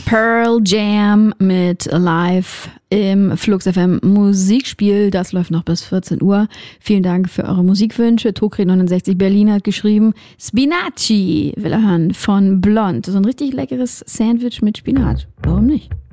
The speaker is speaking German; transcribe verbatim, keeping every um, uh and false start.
Pearl Jam mit Live im Flux F M Musikspiel. Das läuft noch bis vierzehn Uhr. Vielen Dank für eure Musikwünsche. Tokret neunundsechzig Berlin hat geschrieben, Spinaci will er hören von Blond. So ein richtig leckeres Sandwich mit Spinat. Warum nicht?